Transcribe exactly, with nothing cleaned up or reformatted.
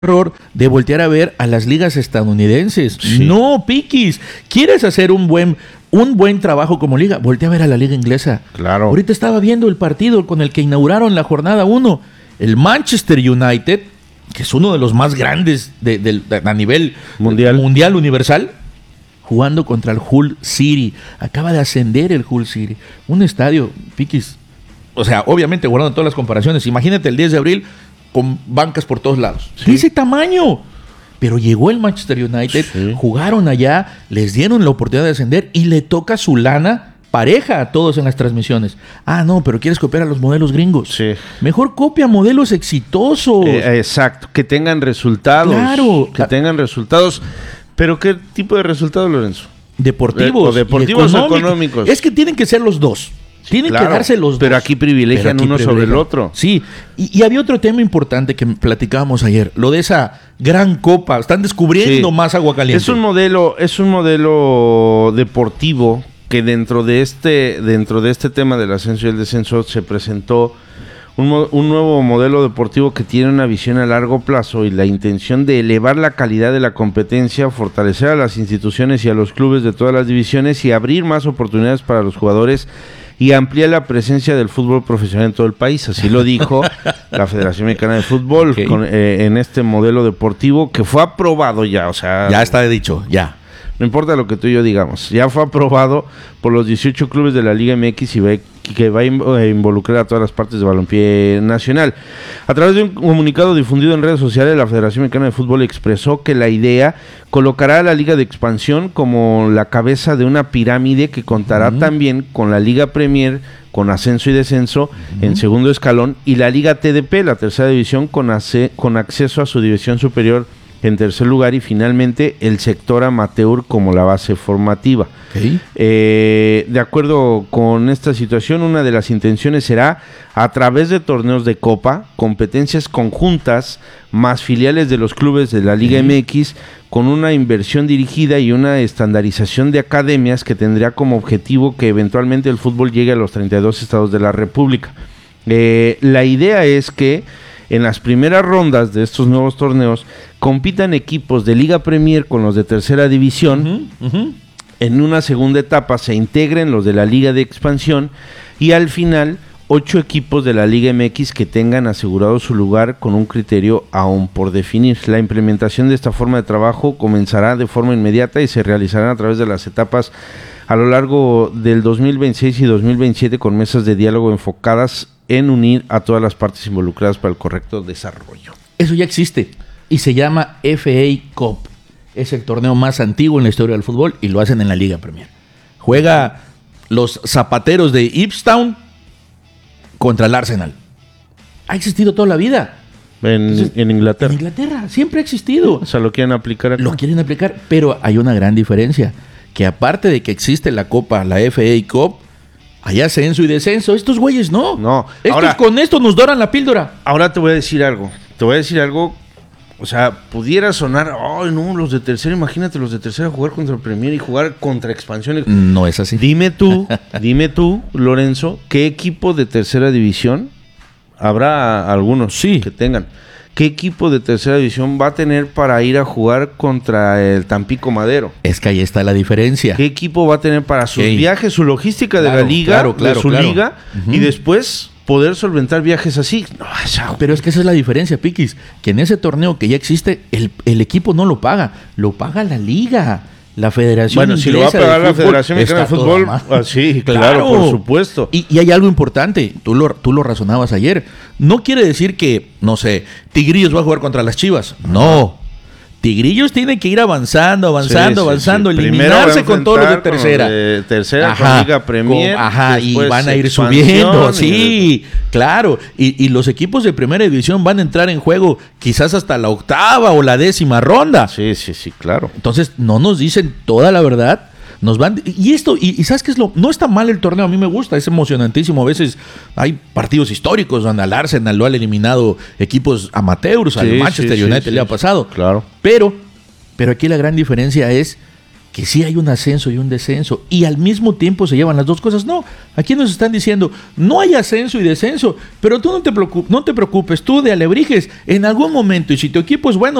error de voltear a ver a las ligas estadounidenses. Sí. No, Piquis. ¿Quieres hacer un buen, un buen trabajo como liga? Voltea a ver a la liga inglesa. Claro. Ahorita estaba viendo el partido con el que inauguraron la jornada uno. El Manchester United, que es uno de los más grandes de, de, de, a nivel mundial. mundial universal, jugando contra el Hull City. Acaba de ascender el Hull City. Un estadio, Piquis. O sea, obviamente guardando todas las comparaciones. Imagínate el diez de abril con bancas por todos lados. Sí. De ese tamaño. Pero llegó el Manchester United, sí. jugaron allá, les dieron la oportunidad de ascender y le toca su lana pareja a todos en las transmisiones. Ah, no, pero quieres copiar a los modelos gringos. Sí. Mejor copia modelos exitosos. Eh, exacto, que tengan resultados. Claro. Que tengan resultados. ¿Pero qué tipo de resultados, Lorenzo? Deportivos. O deportivos y o económicos. Es que tienen que ser los dos. Tienen claro, que darse los dos. Pero aquí privilegian pero aquí uno privilegian. sobre el otro. Sí, y, y había otro tema importante que platicábamos ayer, lo de esa gran copa. Están descubriendo sí. más agua caliente. Es un modelo, es un modelo deportivo que dentro de este, dentro de este tema del ascenso y el descenso se presentó un, un nuevo modelo deportivo que tiene una visión a largo plazo y la intención de elevar la calidad de la competencia, fortalecer a las instituciones y a los clubes de todas las divisiones y abrir más oportunidades para los jugadores y ampliar la presencia del fútbol profesional en todo el país. Así lo dijo la Federación Mexicana de Fútbol okay. con, eh, en este modelo deportivo que fue aprobado ya, o sea... Ya está dicho, ya. No importa lo que tú y yo digamos, ya fue aprobado por los dieciocho clubes de la Liga M X y va, que va a involucrar a todas las partes de balompié nacional. A través de un comunicado difundido en redes sociales, la Federación Mexicana de Fútbol expresó que la idea colocará a la Liga de Expansión como la cabeza de una pirámide que contará uh-huh. también con la Liga Premier, con ascenso y descenso uh-huh. en segundo escalón, y la Liga T D P, la tercera división, con, ace- con acceso a su división superior en tercer lugar, y finalmente el sector amateur como la base formativa. Okay. Eh, de acuerdo con esta situación, una de las intenciones será a través de torneos de copa, competencias conjuntas, más filiales de los clubes de la Liga okay. M X, con una inversión dirigida y una estandarización de academias que tendría como objetivo que eventualmente el fútbol llegue a los treinta y dos estados de la República. Eh, la idea es que en las primeras rondas de estos nuevos torneos compitan equipos de Liga Premier con los de tercera división. Uh-huh, uh-huh. En una segunda etapa se integren los de la Liga de Expansión y al final ocho equipos de la Liga M X que tengan asegurado su lugar con un criterio aún por definir. La implementación de esta forma de trabajo comenzará de forma inmediata y se realizará a través de las etapas a lo largo del dos mil veintiséis y dos mil veintisiete con mesas de diálogo enfocadas en unir a todas las partes involucradas para el correcto desarrollo. Eso ya existe y se llama F A Cup. Es el torneo más antiguo en la historia del fútbol y lo hacen en la Liga Premier. Juega los Zapateros de Ipswich contra el Arsenal. Ha existido toda la vida. En, Entonces, en Inglaterra. En Inglaterra, siempre ha existido. O sea, lo quieren aplicar acá. Lo quieren aplicar, pero hay una gran diferencia. Que aparte de que existe la Copa, la F A Cup, hay ascenso y descenso. Estos güeyes no. No. Estos ahora, con esto nos doran la píldora. Ahora te voy a decir algo. Te voy a decir algo. O sea, pudiera sonar, ay oh, no, los de tercera, imagínate los de tercera jugar contra Premier y jugar contra Expansión. No es así. Dime tú, dime tú, Lorenzo, ¿qué equipo de tercera división? Habrá algunos sí. que tengan. ¿Qué equipo de tercera división va a tener para ir a jugar contra el Tampico Madero? Es que ahí está la diferencia. ¿Qué equipo va a tener para sus okay. viajes, su logística claro, de la liga, claro, claro, de su claro. liga, uh-huh. y después poder solventar viajes así? No, pero es que esa es la diferencia, Piquis, que en ese torneo que ya existe, el, el equipo no lo paga, lo paga la liga. La Federación Bueno, si lo va a pagar la Federación Mexicana de Fútbol, ah, sí, claro, claro, por supuesto. Y, y hay algo importante, tú lo, tú lo razonabas ayer. No quiere decir que, no sé, Tigrillos va a jugar contra las Chivas. No. Tigrillos tienen que ir avanzando, avanzando, sí, sí, avanzando, sí. eliminarse con todos los de tercera. Con de tercera, ajá, con Liga Premier. Con, ajá, y van a ir subiendo, sí, y... claro. Y, y los equipos de primera división van a entrar en juego quizás hasta la octava o la décima ronda. Sí, sí, sí, claro. Entonces, no nos dicen toda la verdad. Nos van, y esto, y, y ¿sabes qué es lo? No está mal el torneo, a mí me gusta, es emocionantísimo. A veces hay partidos históricos donde al Arsenal lo han eliminado equipos amateurs, sí, al Manchester sí, United sí, le sí, ha pasado. Claro. Pero, pero aquí la gran diferencia es que sí hay un ascenso y un descenso, y al mismo tiempo se llevan las dos cosas. No, aquí nos están diciendo, no hay ascenso y descenso, pero tú no te preocupes, no te preocupes, tú de Alebrijes, en algún momento, y si tu equipo es bueno,